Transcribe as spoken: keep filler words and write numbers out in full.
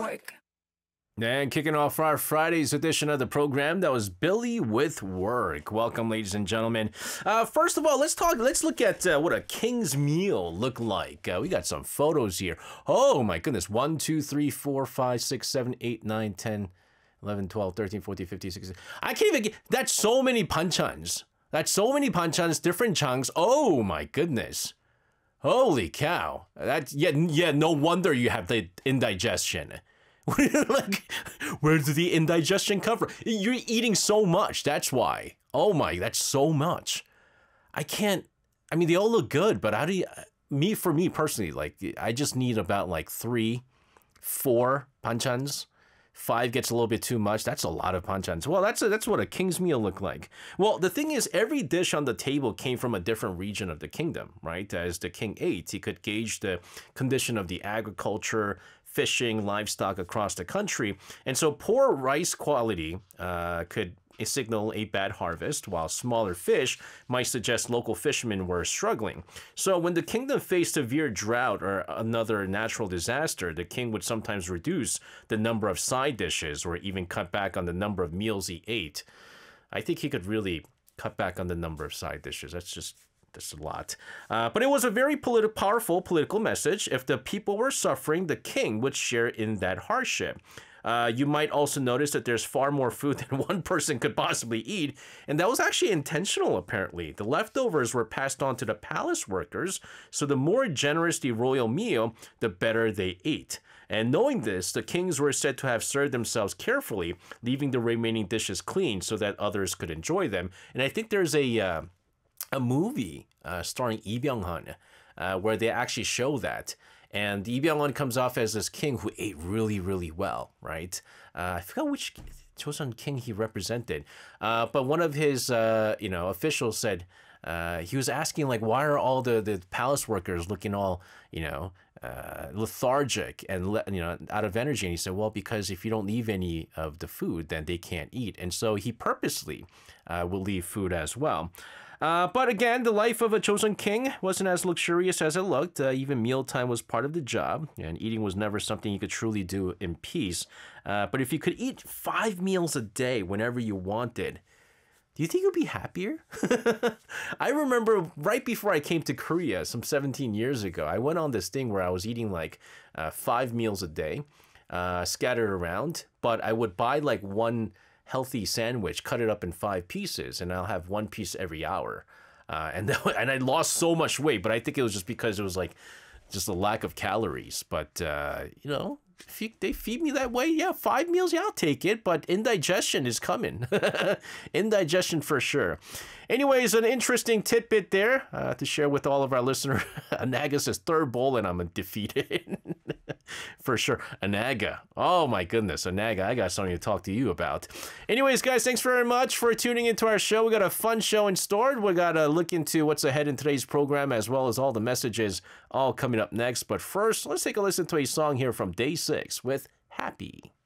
work. And kicking off our Friday's edition of the program, that was Billy with Work. Welcome, ladies and gentlemen. Uh, first of all, let's talk. Let's look at uh, what a king's meal looked like. Uh, we got some photos here. Oh my goodness! one, two, three, four, five, six, seven, eight, nine, ten, eleven, twelve, thirteen, fourteen, fifteen, sixteen. I can't even get. That's so many panchans. That's so many panchans, different chunks. Oh my goodness! Holy cow! That yeah, yeah. No wonder you have the indigestion. Like, where did the indigestion come from? You're eating so much. That's why. Oh my, that's so much. I can't. I mean, they all look good, but how do you? Me for me personally, like I just need about like three, four panchans. Five gets a little bit too much. That's a lot of panchans. Well, that's a, that's what a king's meal looked like. Well, the thing is, every dish on the table came from a different region of the kingdom, right? As the king ate, he could gauge the condition of the agriculture, fishing, livestock across the country. And so poor rice quality uh, could signal a bad harvest, while smaller fish might suggest local fishermen were struggling. So when the kingdom faced severe drought or another natural disaster, the king would sometimes reduce the number of side dishes or even cut back on the number of meals he ate. I think he could really cut back on the number of side dishes. That's just That's a lot. Uh, but it was a very politi- powerful political message. If the people were suffering, the king would share in that hardship. Uh, you might also notice that there's far more food than one person could possibly eat, and that was actually intentional, apparently. The leftovers were passed on to the palace workers, so the more generous the royal meal, the better they ate. And knowing this, the kings were said to have served themselves carefully, leaving the remaining dishes clean so that others could enjoy them. And I think there's a... Uh, a movie uh, starring Lee Byung-hun uh, where they actually show that. And Lee Byung-hun comes off as this king who ate really, really well, right? Uh, I forgot which Joseon king he represented. Uh, but one of his, uh, you know, officials said, uh, he was asking, like, why are all the, the palace workers looking all, you know, uh, lethargic and, you know, out of energy? And he said, well, because if you don't leave any of the food, then they can't eat. And so he purposely uh, will leave food as well. Uh, but again, the life of a Joseon king wasn't as luxurious as it looked. Uh, even mealtime was part of the job, and eating was never something you could truly do in peace. Uh, but if you could eat five meals a day whenever you wanted, do you think you'd be happier? I remember right before I came to Korea, some seventeen years ago, I went on this thing where I was eating like uh, five meals a day, uh, scattered around, but I would buy like one healthy sandwich, cut it up in five pieces, and I'll have one piece every hour. Uh, and that, and I lost so much weight, but I think it was just because it was like just a lack of calories. But, uh, you know, if you, they feed me that way, yeah, five meals, yeah, I'll take it. But indigestion is coming. Indigestion for sure. Anyways, an interesting tidbit there uh, to share with all of our listeners. Anaga says third bowl and I'm defeated. For sure. Anaga. Oh my goodness. Anaga, I got something to talk to you about. Anyways, guys, thanks very much for tuning into our show. We got a fun show in store. We got to look into what's ahead in today's program, as well as all the messages all coming up next. But first, let's take a listen to a song here from Day six with Happy.